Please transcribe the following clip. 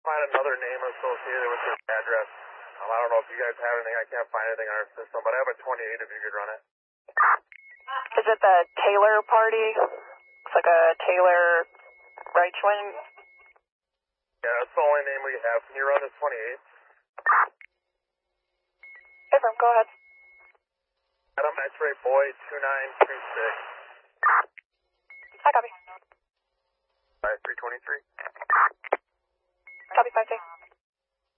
find another name associated with this address. I don't know if you guys have anything. I can't find anything on our system, but I have a 28 if you could run it. Is it the Taylor party? Looks like a Taylor Reichman. Yeah, that's the only name we have. Can you run this 28? Affirm, go ahead. Adam X-ray boy 2926. I copy. 5323.